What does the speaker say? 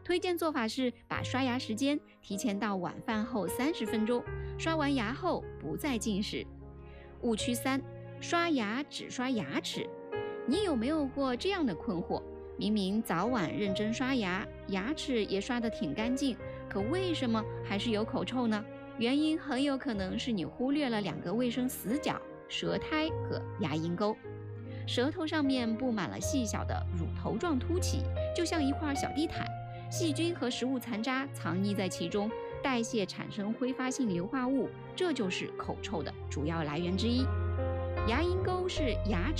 推荐做法是把刷牙时间提前到晚饭后30分钟，刷完牙后不再进食。误区3：刷牙只刷牙齿。你有没有过这样的困惑？明明早晚认真刷牙，牙齿也刷得挺干净，可为什么还是有口臭呢？原因很有可能是你忽略了2个卫生死角：舌苔和牙龈沟。舌头上面布满了细小的乳头状凸起，就像一块小地毯，细菌和食物残渣藏匿在其中，代谢产生挥发性硫化物，这就是口臭的主要来源之一。牙龈沟是牙齿